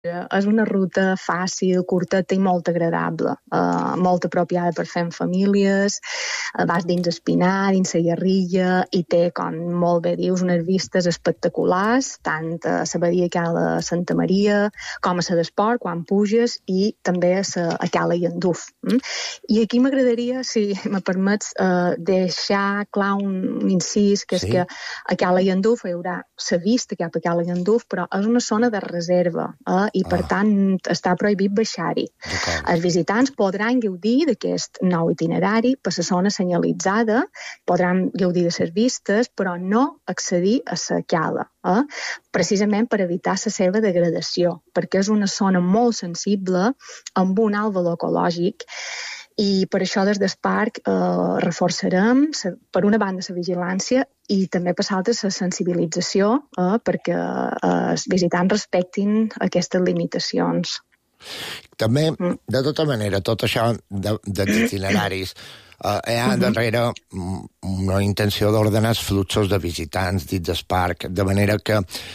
És una ruta fàcil, curteta i molt agradable, molt apropiada per fer amb famílies. Vas dins Espinar, dins la Garriga, i té, com molt bé dius, unes vistes espectaculars, tant a la badia que a la Santa Maria, com a la d'Esport, quan puges, i també a Cala i Anduf. I aquí m'agradaria, si me permets, deixar clar un incís, que és que a Cala i Anduf hi haurà la vista cap a Cala i Anduf, però és una zona de reserva, i per tant està prohibit baixar-hi. Els visitants podran gaudir d'aquest nou itinerari per la zona senyalitzada, podran gaudir de les vistes, però no accedir a la cala, precisament per evitar la seva degradació, perquè és una zona molt sensible amb un alt valor ecològic. I per això des del parc reforçarem, per una banda, la vigilància i també per l'altra la sensibilització perquè els visitants respectin aquestes limitacions. També, de tota manera, tot això dels itineraris, hi ha darrere una intenció d'ordenar els fluxos de visitants dins del parc, de manera que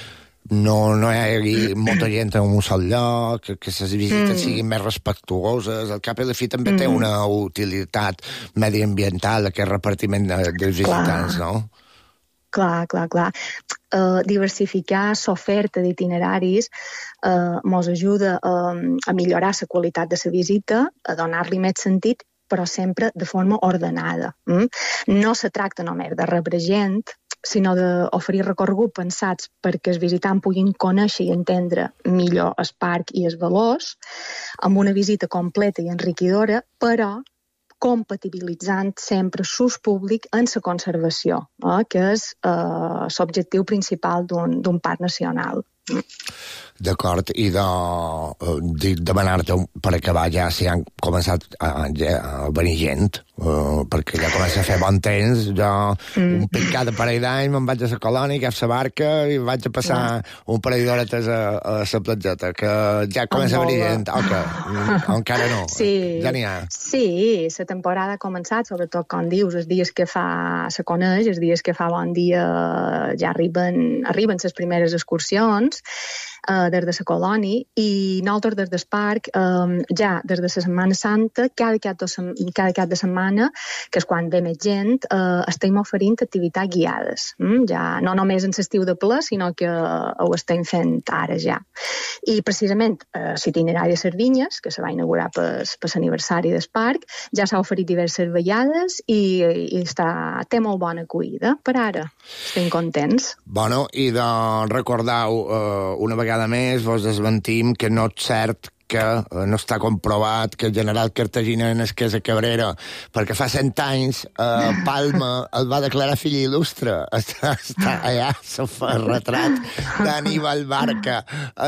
no hi hagi molta gent en un sol lloc, que les visites siguin més respectuoses. Al cap i a la fi també té una utilitat mediambiental, aquest repartiment dels visitants, no? Clar. Diversificar l'oferta d'itineraris ens ajuda a millorar la qualitat de la visita, a donar-li més sentit, però sempre de forma ordenada. No se tracta només de rebre gent, sinó d'oferir recorregut pensats perquè els visitants puguin conèixer i entendre millor el parc i els valors, amb una visita completa i enriquidora, però compatibilitzant sempre l'ús públic en la conservació, que és l'objectiu principal d'un parc nacional. D'acord, i demanar-te per acabar ja si han començat a venir gent, perquè ja comença a fer bon temps. Jo un pic cada parell d'any me'n vaig a la colònia, que és la barca, i vaig a passar un parell d'horetes a la platgeta, que ja comença a venir gent, o encara no, ja n'hi ha. Sí, la temporada ha començat, sobretot, com dius, els dies que se coneix, els dies que fa bon dia ja arriben les primeres excursions des de la colònia, i nosaltres des del parc, ja des de la Setmana Santa, cada cap de setmana, que és quan ve més gent, estem oferint activitats guiades. Ja no només en l'estiu de ple, sinó que ho estem fent ara ja. I precisament l'itinerari de les Vinyes, que se va inaugurar per l'aniversari del parc, ja s'ha oferit diverses vegades i té molt bona acollida. Per ara estem contents. Bueno, i de recordar una vegada més, vos desmentim que no és cert que no està comprovat que el general Cartagena nasqués a Cabrera, perquè fa 100 anys Palma el va declarar fill il·lustre. Està allà el retrat d'Aníbal Barca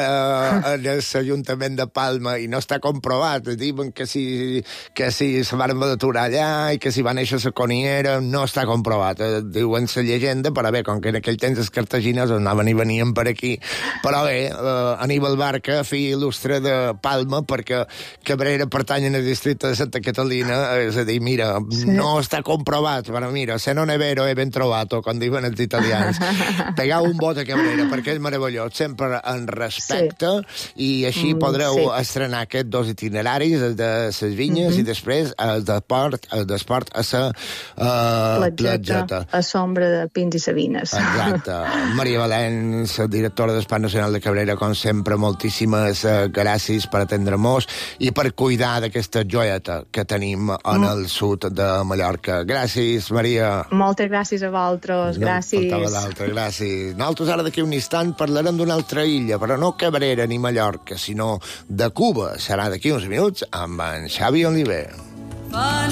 en l'Ajuntament de Palma, i no està comprovat. Diuen que si se van aturar allà i que si va néixer a la Coniera, no està comprovat. Diuen la llegenda, però bé, com que en aquell temps els cartaginesos anaven i venien per aquí. Però bé, Aníbal Barca, fill il·lustre de Palma, perquè Cabrera pertany al districte de Santa Catalina, és a dir, mira, no està comprovat, però mira, se non è vero è ben trovato, com diuen els italians. Pegau un vot a Cabrera, perquè és meravellós, sempre en respecte, i així podreu estrenar aquests dos itineraris, el de les Vinyes i després el d'esport a la platgeta. A sombra de pins i sabines. Exacte. Maria Valens, directora del Parc Nacional de Cabrera, com sempre, moltíssimes gràcies per atendre-nos i per cuidar d'aquesta joieta que tenim en el sud de Mallorca. Gràcies, Maria. Moltes gràcies a vosaltres, gràcies. No d'altra, gràcies. Nosaltres ara d'aquí un instant parlarem d'una altra illa, però no Cabrera ni Mallorca, sinó de Cuba. Serà d'aquí uns minuts amb en Xavi Oliver.